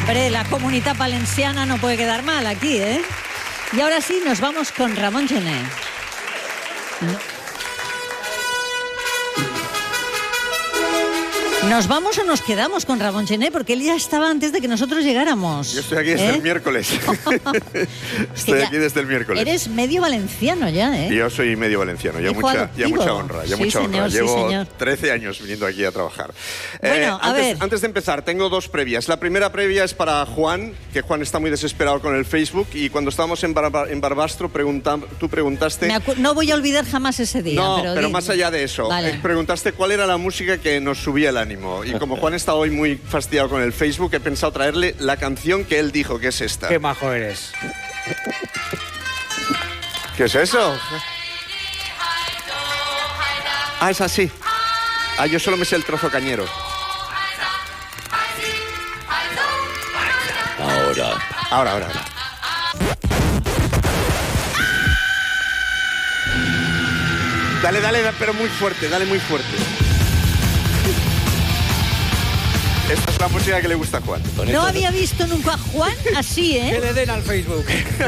Hombre, la Comunitat Valenciana no puede quedar mal aquí, ¿eh? Y ahora sí, nos vamos con Ramón Gené. ¿Nos vamos o nos quedamos con Ramón Gené? Porque él ya estaba antes de que nosotros llegáramos. Yo estoy aquí desde el miércoles. Estoy aquí desde el miércoles. Eres medio valenciano ya, ¿eh? Yo soy medio valenciano, ya mucha honra. Llevo 13 años viniendo aquí a trabajar. Bueno, antes de empezar, tengo dos previas. La primera previa es para Juan, que Juan está muy desesperado con el Facebook, y cuando estábamos en Barbastro tú preguntaste... No voy a olvidar jamás ese día. No, pero más allá de eso, preguntaste cuál era la música que nos subía el ánimo. Y como Juan está hoy muy fastidiado con el Facebook, he pensado traerle la canción que él dijo, que es esta. ¡Qué majo eres! ¿Qué es eso? Ah, es así. Ah, yo solo me sé el trozo cañero. Ahora. Dale, pero muy fuerte, dale muy fuerte. Esta es la música que le gusta a Juan. No había visto nunca a Juan así, ¿eh? Que le den al Facebook.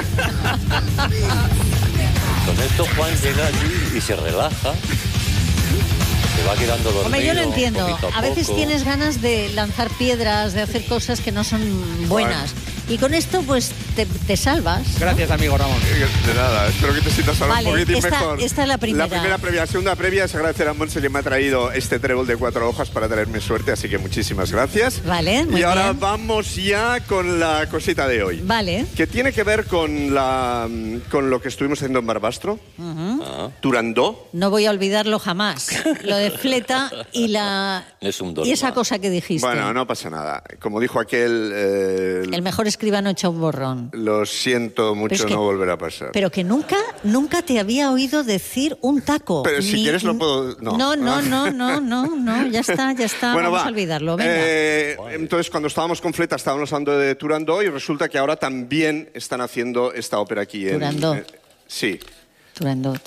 Con esto Juan llega allí y se relaja. Se va quedando dormido. Hombre, yo lo entiendo. A veces tienes ganas de lanzar piedras, de hacer cosas que no son buenas. Y con esto, pues, te salvas. Gracias, amigo Ramón. De nada, espero que te sientas ahora un poquitín mejor. Esta es la primera. La primera previa. La segunda previa es agradecer a Montse que me ha traído este trébol de 4 hojas para traerme suerte, así que muchísimas gracias. Vale, muy bien. Y ahora vamos ya con la cosita de hoy. Vale. Que tiene que ver con lo que estuvimos haciendo en Barbastro. Turandot. No voy a olvidarlo jamás. Lo de Fleta y esa cosa que dijiste. Bueno, no pasa nada. Como dijo aquel... el mejor escribano echa un borrón. Lo siento mucho, no volverá a pasar. Pero que nunca te había oído decir un taco. Pero si quieres lo puedo... No, ya está, bueno, vamos a olvidarlo, venga. Entonces, cuando estábamos con Fleta, estábamos hablando de Turandot y resulta que ahora también están haciendo esta ópera aquí en... Turandot. Sí. Turandot.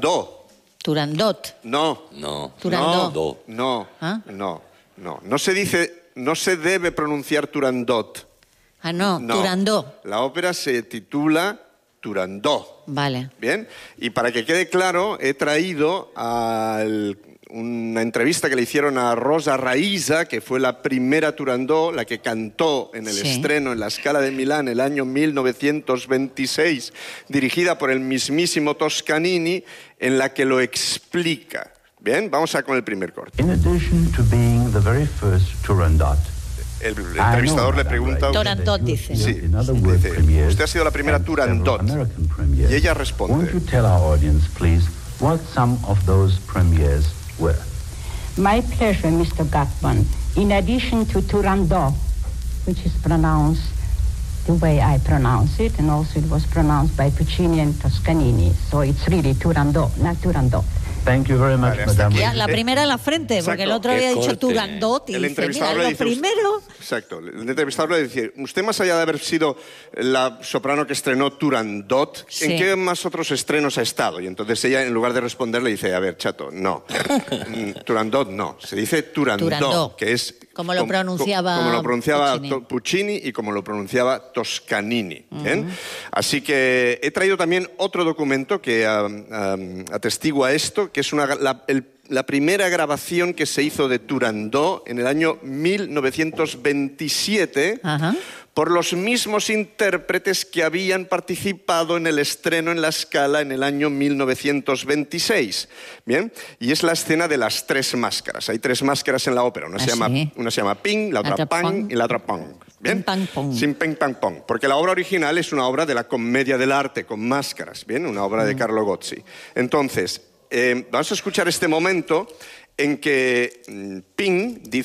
No. Turandot. No. No se debe pronunciar Turandot. Ah, no, Turandot. La ópera se titula Turandot. Vale. Bien, y para que quede claro, he traído una entrevista que le hicieron a Rosa Raisa, que fue la primera Turandot, la que cantó en el estreno en la Scala de Milán el año 1926, dirigida por el mismísimo Toscanini, en la que lo explica. Bien, vamos a con el primer corte. In addition to being the very first Turandot, el entrevistador le pregunta... Turandot dice. Sí, dice, usted ha sido la primera Turandot. Y ella responde... Won't you tell our audience, please, what some of those premieres were? My pleasure, Mr. Gatman. In addition to Turandot, which is pronounced the way I pronounce it, and also it was pronounced by Puccini and Toscanini, so it's really Turandot, not Turandot. Thank you very much, madame. Ya, la primera en la frente, porque el otro había dicho Turandot y el dice, mira, lo primero... Exacto, el entrevistador le dice, usted más allá de haber sido la soprano que estrenó Turandot, ¿en qué más otros estrenos ha estado? Y entonces ella, en lugar de responder, le dice, a ver, chato, no, Turandot no, se dice Turandot, que es... Como lo pronunciaba Puccini y como lo pronunciaba Toscanini. ¿Bien? Así que he traído también otro documento que atestigua esto, que es la primera grabación que se hizo de Turandot en el año 1927 por los mismos intérpretes que habían participado en el estreno en la Scala en el año 1926. ¿Bien? Y es la escena de las 3 máscaras. Hay 3 máscaras en la ópera. Una se llama Ping, la otra Pang y la otra Pong. ¿Bien? Sin ping, pang, pong. Porque la obra original es una obra de la Commedia dell'arte con máscaras. ¿Bien? Una obra de Carlo Gozzi. Entonces, vamos a escuchar este momento en que Ping dice